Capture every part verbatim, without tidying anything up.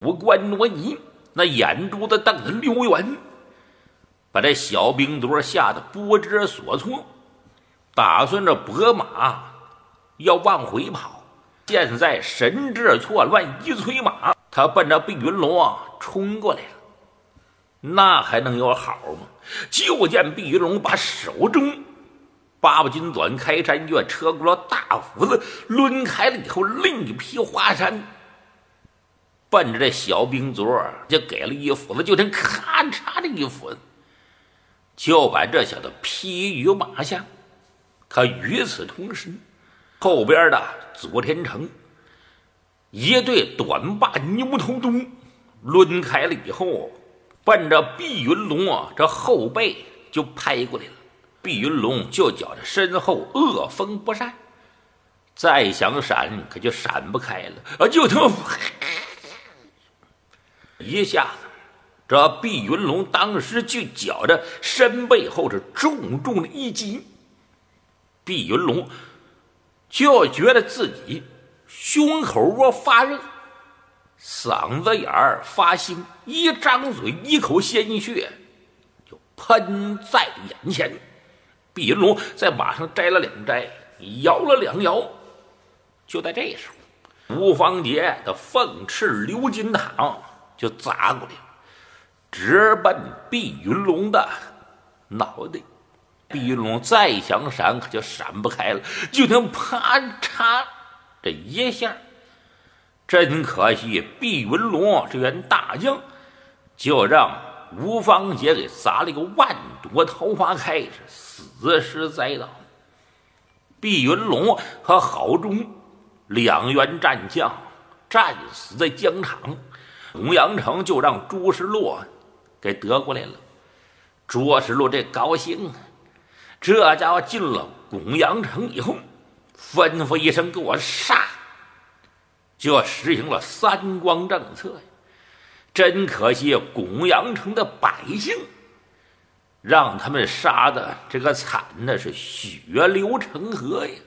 五官挪移，那眼珠子瞪得溜圆，把这小兵卒吓得不知所措，打算着拨马要往回跑。现在神志错乱，一催马，他奔着碧云龙啊冲过来了。那还能有好吗？就见碧云龙把手中八百斤短开山月车轱辘大斧子抡开了以后，另一匹华山奔着这小兵卒就给了一斧子，就听咔嚓的一斧子，就把这小子劈于马下。可与此同时，后边的左天成一对短把牛头刀抡开了以后，奔着碧云龙啊这后背就拍过来了。碧云龙就觉着身后恶风不善，再想闪可就闪不开了啊！就他妈一下子，这碧云龙当时就觉着身背后是重重的一击，碧云龙就觉得自己胸口窝发热，嗓子眼儿发腥，一张嘴一口鲜血就喷在眼前。碧云龙在马上摘了两摘，摇了两摇。就在这时候，吴方杰的凤翅鎏金镗就砸过来了，直奔碧云龙的脑袋。碧云龙再想闪可就闪不开了，就听啪嚓这一下，真可惜碧云龙这员大将就让吴方杰给砸了一个万朵桃花开，是死尸栽倒。碧云龙和郝忠两员战将战死在疆场，公阳城就让朱时洛给得过来了。朱时洛这高兴啊，这家伙进了公阳城以后，吩咐一声给我杀，就实行了三光政策呀。真可惜公阳城的百姓让他们杀的这个惨，那是血流成河呀。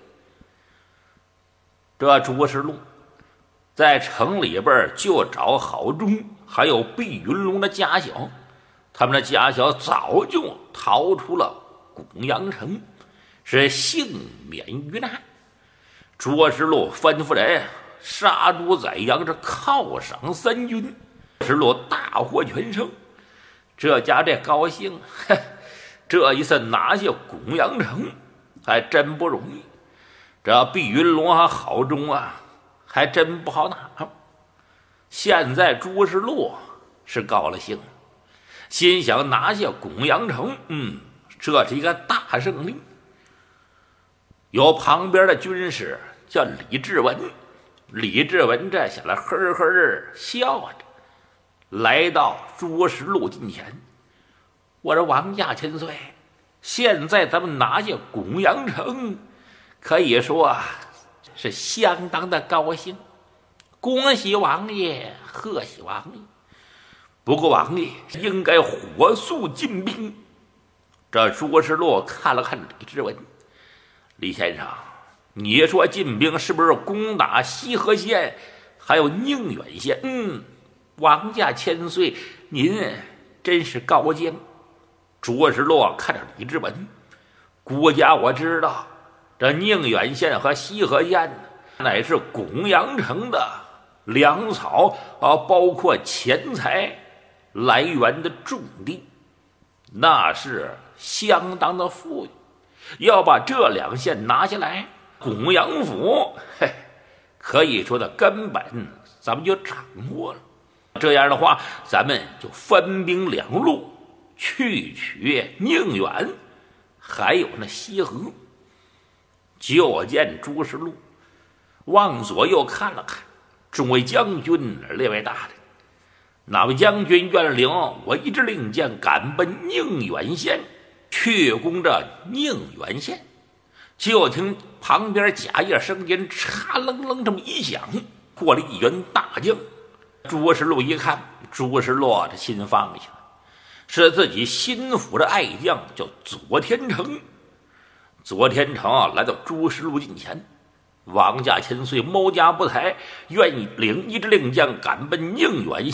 这朱时路在城里边就找郝忠还有碧云龙的家小，他们的家小早就逃出了公阳城，是幸免于难。朱时路吩咐人杀猪宰羊，这犒赏三军。石路大获全胜，这家这高兴，这一次拿下公阳城还真不容易。这碧云龙和郝忠啊还真不好拿。现在朱时路是高了兴，心想拿下公阳城，嗯，这是一个大胜利。有旁边的军师叫李志文，李志文这下来呵呵笑着来到朱时路近前，我说王家千岁，现在咱们拿下公阳城，可以说是相当的高兴，恭喜王爷，贺喜王爷。不过王爷应该火速进兵。这朱时路看了看李志文，李先生，你说进兵是不是攻打西河县还有宁远县？嗯，王家千岁，您真是高见。朱时路看着李志文，国家我知道，这宁远县和西河县乃是公阳城的粮草啊，包括钱财来源的重地，那是相当的富裕。要把这两县拿下来，公阳府嘿，可以说的根本咱们就掌握了。这样的话，咱们就分兵两路去取宁远，还有那西河。就见朱时路往左右看了看，众位将军，列位大人，哪位将军愿领我一支令箭，赶奔宁远县去攻这宁远县？就听旁边甲叶声音嚓楞楞这么一响，过了一员大将。朱时路一看，朱时路这心放下，是自己心腹的爱将，叫左天成。左天成啊，来到朱时路近前， 王家千岁某家不才，愿意领一支令将赶奔宁远